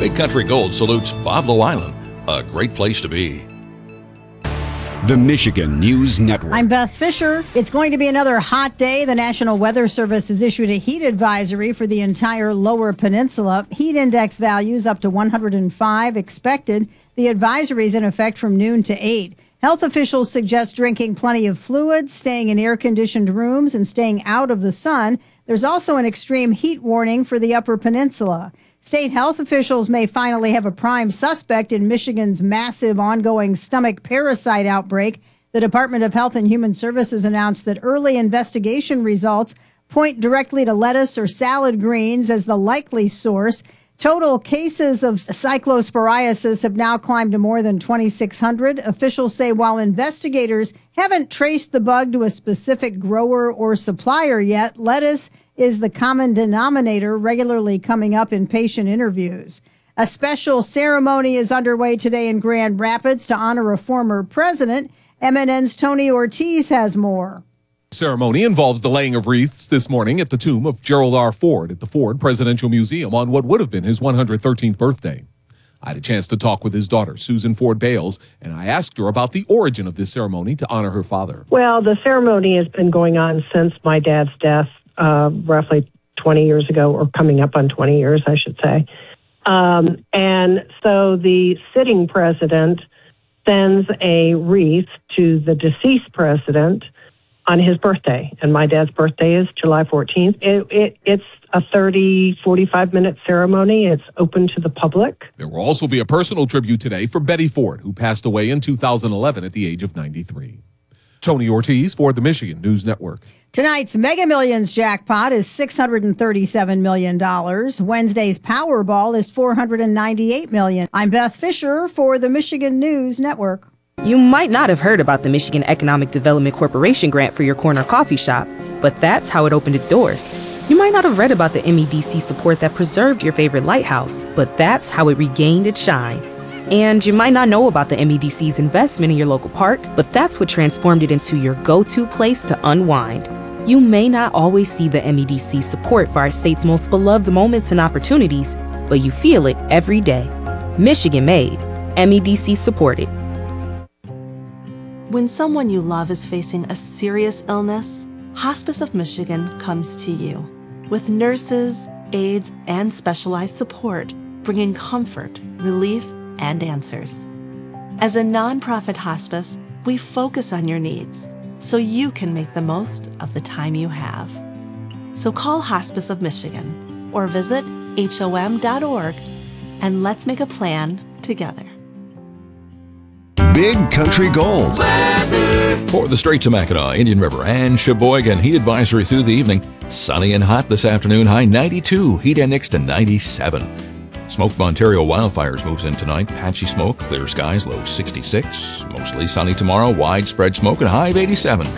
Big Country Gold salutes Boblo Island, a great place to be. The Michigan News Network. I'm Beth Fisher. It's going to be another hot day. The National Weather Service has issued a heat advisory for the entire lower peninsula. Heat index values up to 105 expected. The advisory is in effect from noon to 8. Health officials suggest drinking plenty of fluids, staying in air-conditioned rooms, and staying out of the sun. There's also an extreme heat warning for the upper peninsula. State health officials may finally have a prime suspect in Michigan's massive ongoing stomach parasite outbreak. The Department of Health and Human Services announced that early investigation results point directly to lettuce or salad greens as the likely source. Total cases of cyclosporiasis have now climbed to more than 2,600. Officials say while investigators haven't traced the bug to a specific grower or supplier yet, lettuce is the common denominator regularly coming up in patient interviews. A special ceremony is underway today in Grand Rapids to honor a former president. MNN's Tony Ortiz has more. The ceremony involves the laying of wreaths this morning at the tomb of Gerald R. Ford at the Ford Presidential Museum on what would have been his 113th birthday. I had a chance to talk with his daughter, Susan Ford Bales, and I asked her about the origin of this ceremony to honor her father. Well, the ceremony has been going on since my dad's death, roughly 20 years ago, or coming up on 20 years, I should say. And so the sitting president sends a wreath to the deceased president on his birthday. And my dad's birthday is July 14th. It's a 45-minute ceremony. It's open to the public. There will also be a personal tribute today for Betty Ford, who passed away in 2011 at the age of 93. Tony Ortiz for the Michigan News Network. Tonight's Mega Millions jackpot is $637 million. Wednesday's Powerball is $498 million. I'm Beth Fisher for the Michigan News Network. You might not have heard about the Michigan Economic Development Corporation grant for your corner coffee shop, but that's how it opened its doors. You might not have read about the MEDC support that preserved your favorite lighthouse, but that's how it regained its shine. And you might not know about the MEDC's investment in your local park, but that's what transformed it into your go-to place to unwind. You may not always see the MEDC support for our state's most beloved moments and opportunities, but you feel it every day. Michigan made. MEDC supported. When someone you love is facing a serious illness, Hospice of Michigan comes to you with nurses, aides, and specialized support, bringing comfort, relief, and answers. As a nonprofit hospice, we focus on your needs so you can make the most of the time you have. So call Hospice of Michigan or visit HOM.org and let's make a plan together. Big Country Gold. For the Straits of Mackinac, Indian River, and Sheboygan, heat advisory through the evening. Sunny and hot this afternoon, high 92, heat index to 97. Smoke from Ontario wildfires moves in tonight. Patchy smoke, clear skies, low 66. Mostly sunny tomorrow, widespread smoke, and high of 87.